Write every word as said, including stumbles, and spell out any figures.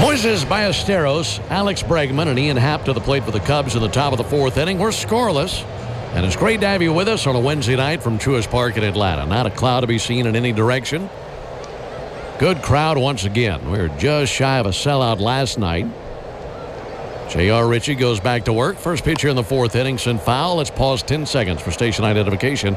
Moises Ballesteros, Alex Bregman, and Ian Happ to the plate for the Cubs in the top of the fourth inning. We're scoreless. And it's great to have you with us on a Wednesday night from Truist Park in Atlanta. Not a cloud to be seen in any direction. Good crowd once again. We were just shy of a sellout last night. J R. Ritchie goes back to work. First pitcher in the fourth inning sent foul. Let's pause ten seconds for station identification.